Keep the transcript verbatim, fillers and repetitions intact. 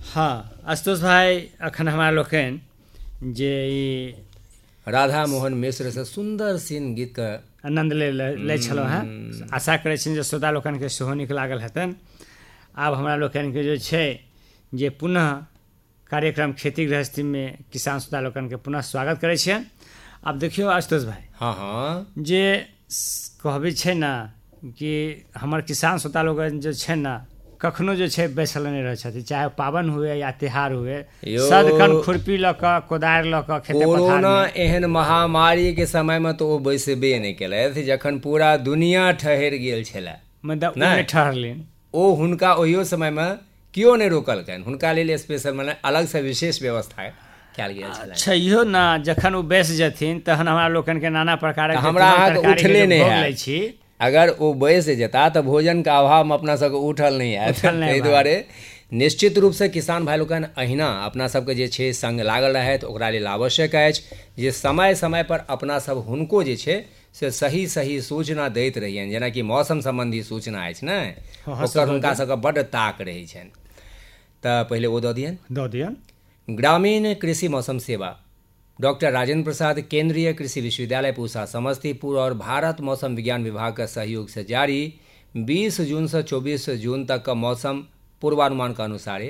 हाँ आशुतोष भाई, अखन हमारा लोकन जे ई राधा मोहन मिश्र से सुंदर सीन गीत का आनंद ले ले छलहुँ हैं। आशा करै छी जे श्रोता लोकन के सेहो नीक लागल हेतनि। आब हमरा लोकन के जे छै जे पुनः कार्यक्रम खेती गृहस्थी में किसान श्रोता लोकन के पुनः स्वागत करै छियनि। आब देखियो आशुतोष भाई, हाँ हाँ जे कहबै छै ना कि हमर किसान श्रोता लोकन जे छै ना कखनो जे छै बैसल नहीं रहे छथिन, चाहे पावन हुए या त्योहार हुए, सदखन खुरपी लऽ कऽ कोदारि लऽ कऽ खेते पथार कोरोना में। एहन महामारी के समय में तो वो बैसबे नहीं केलथि, जखन पूरा दुनिया ठहर गेल छलै मतलब नहीं। उन्हें ठहरलिन ओ हुनका ओहियो समय में कियो नहीं रोकलकनि, हुनका लेल स्पेशल मने अलग से विशेष व्यवस्था कयल गेल छलै। अच्छा इहो ना जखन वो बैस जथिन तहन हमरा लोकन के नाना प्रकार हमरा अहाँके उठले नहीं लै हैत। छी। अगर वो बैस जेता तो भोजन के अभाव में अपना सबके उठल नहीं आयत। उठल नहीं ताहि बा। दुआरे निश्चित रूप से किसान भाई लोकनि अहिना अपना सबके जे छै संग लागल रहथि, ओकरा लेल आवश्यक अछि जे समय समय पर अपना सब हुनको जे छै से सही सही सूचना दैत रहियनि। जेना कि मौसम संबंधी सूचना अछि ने, हाँ, ओकर हुनका सबके बड्ड ताक रहै छनि। तऽ पहिले ओ दऽ दियनि। दऽ दियन। ग्रामीण कृषि मौसम सेवा डॉक्टर राजेंद्र प्रसाद, केंद्रीय कृषि विश्वविद्यालय पूसा समस्तीपुर और भारत मौसम विज्ञान विभाग का सहयोग से जारी बीस जून से चौबीस जून तक का मौसम पूर्वानुमान के अनुसार